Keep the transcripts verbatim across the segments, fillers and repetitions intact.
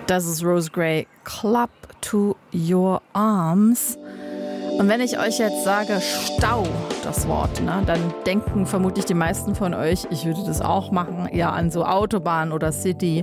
Das ist Rose Gray, Club to Your Arms. Und wenn ich euch jetzt sage Stau, das Wort, ne, dann denken vermutlich die meisten von euch, ich würde das auch machen, eher an so Autobahnen oder City.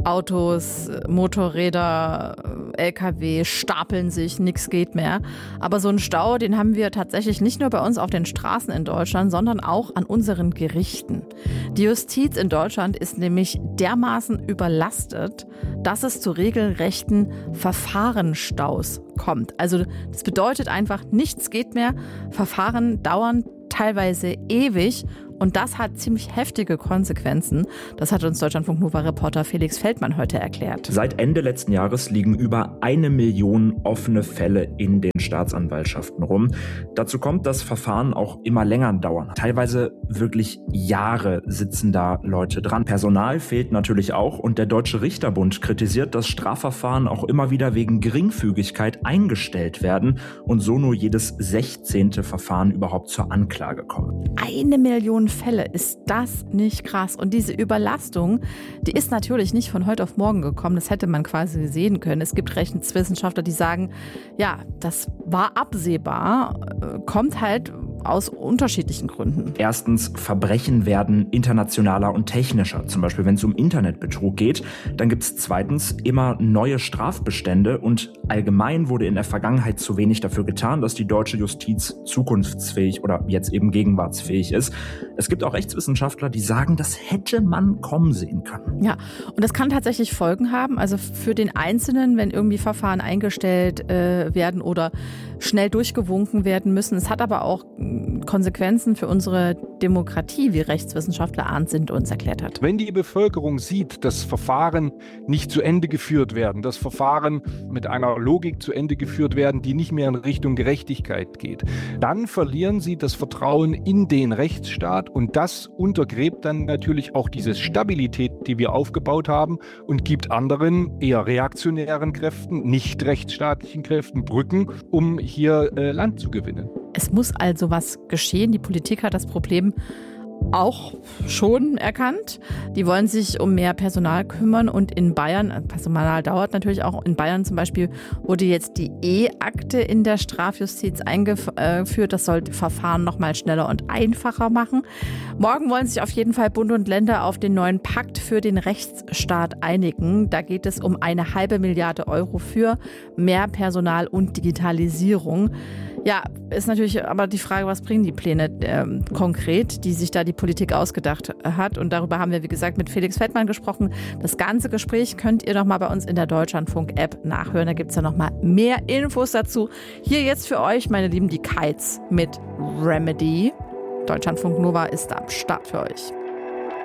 Autos, Motorräder, L K W stapeln sich, nichts geht mehr. Aber so einen Stau, den haben wir tatsächlich nicht nur bei uns auf den Straßen in Deutschland, sondern auch an unseren Gerichten. Die Justiz in Deutschland ist nämlich dermaßen überlastet, dass es zu regelrechten Verfahrensstaus kommt. Also das bedeutet einfach, nichts geht mehr. Verfahren dauern teilweise ewig. Und das hat ziemlich heftige Konsequenzen. Das hat uns Deutschlandfunk-Nova-Reporter Felix Feldmann heute erklärt. Seit Ende letzten Jahres liegen über eine Million offene Fälle in den Staatsanwaltschaften rum. Dazu kommt, dass Verfahren auch immer länger dauern. Teilweise wirklich Jahre sitzen da Leute dran. Personal fehlt natürlich auch und der Deutsche Richterbund kritisiert, dass Strafverfahren auch immer wieder wegen Geringfügigkeit eingestellt werden und so nur jedes sechzehnte Verfahren überhaupt zur Anklage kommt. Eine Million Fälle, ist das nicht krass? Und diese Überlastung, die ist natürlich nicht von heute auf morgen gekommen. Das hätte man quasi sehen können. Es gibt Rechtswissenschaftler, die sagen, ja, das war absehbar, kommt halt aus unterschiedlichen Gründen. Erstens, Verbrechen werden internationaler und technischer, zum Beispiel wenn es um Internetbetrug geht. Dann gibt es zweitens immer neue Strafbestände und allgemein wurde in der Vergangenheit zu wenig dafür getan, dass die deutsche Justiz zukunftsfähig oder jetzt eben gegenwartsfähig ist. Es gibt auch Rechtswissenschaftler, die sagen, das hätte man kommen sehen können. Ja, und das kann tatsächlich Folgen haben. Also für den Einzelnen, wenn irgendwie Verfahren eingestellt äh, werden oder schnell durchgewunken werden müssen. Es hat aber auch Konsequenzen für unsere Demokratie, wie Rechtswissenschaftler Arndt Sind uns erklärt hat. Wenn die Bevölkerung sieht, dass Verfahren nicht zu Ende geführt werden, dass Verfahren mit einer Logik zu Ende geführt werden, die nicht mehr in Richtung Gerechtigkeit geht, dann verlieren sie das Vertrauen in den Rechtsstaat und das untergräbt dann natürlich auch diese Stabilität, die wir aufgebaut haben und gibt anderen, eher reaktionären Kräften, nicht rechtsstaatlichen Kräften Brücken, um hier äh, Land zu gewinnen. Es muss also was geschehen. Die Politik hat das Problem auch schon erkannt. Die wollen sich um mehr Personal kümmern und in Bayern, Personal dauert natürlich auch, in Bayern zum Beispiel wurde jetzt die E-Akte in der Strafjustiz eingeführt. Das soll Verfahren noch mal schneller und einfacher machen. Morgen wollen sich auf jeden Fall Bund und Länder auf den neuen Pakt für den Rechtsstaat einigen. Da geht es um eine halbe Milliarde Euro für mehr Personal und Digitalisierung. Ja, ist natürlich aber die Frage, was bringen die Pläne äh, konkret, die sich da die Politik ausgedacht hat. Und darüber haben wir, wie gesagt, mit Felix Feldmann gesprochen. Das ganze Gespräch könnt ihr noch mal bei uns in der Deutschlandfunk-App nachhören. Da gibt es ja noch mal mehr Infos dazu. Hier jetzt für euch, meine Lieben, die Kites mit Remedy. Deutschlandfunk Nova ist am Start für euch.